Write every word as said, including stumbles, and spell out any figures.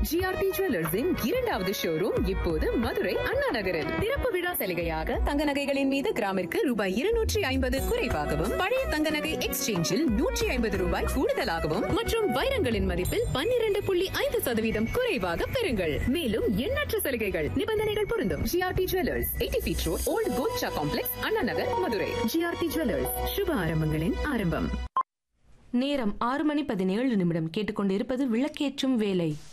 GRT ஜுவல்லர்ஸின் இரண்டாவது showroom இப்போது மதுரை அண்ணா நகரில். திறப்பு விழா சலுகையாக தங்க நகைகளின் மீது கிராமிற்கு ரூபாய் இருநூற்றி ஐம்பது குறைவாகவும், பழைய தங்க நகை எக்ஸ்சேஞ்சில் நூற்றி ஐம்பது ரூபாய் கூடுதலாகவும் மற்றும் வைரங்களின் மதிப்பில் பன்னிரண்டு புள்ளி ஐந்து சதவீதம் குறைவாக பெறுங்கள். மேலும் எண்ணற்ற சலுகைகள், நிபந்தனைகள் பொருந்தும். GRT jewellers, eighty feet road, volt Golcha complex, Anna Nagar, Madurai. GRT jewellers, சுப ஆரம்பங்களின் ஆரம்பம். நேரம் ஆறு மணி பதினேழு நிமிடம். கேட்டுக்கொண்டிருப்பது விளக்கேற்றும் வேலை.